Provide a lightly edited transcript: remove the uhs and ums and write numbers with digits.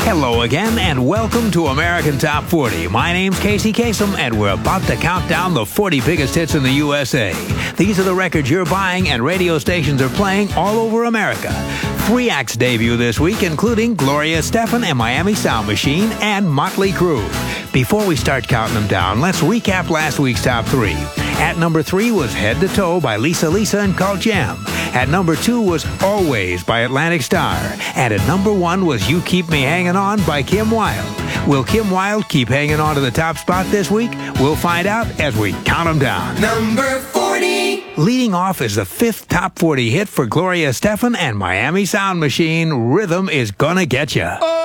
Hello again, and welcome to American Top 40. My name's Casey Kasem, and we're about to count down the 40 biggest hits in the USA. These are the records you're buying and radio stations are playing all over America. 3 acts debut this week, including Gloria Estefan and Miami Sound Machine and Motley Crue. Before we start counting them down, let's recap last week's top 3. At number 3 was Head to Toe by Lisa and Cult Jam. At number 2 was Always by Atlantic Starr. And at number 1 was You Keep Me Hanging On by Kim Wilde. Will Kim Wilde keep hanging on to the top spot this week? We'll find out as we count them down. Number 40. Leading off is the 5th top 40 hit for Gloria Estefan and Miami Sound Machine, Rhythm Is Gonna Get Ya.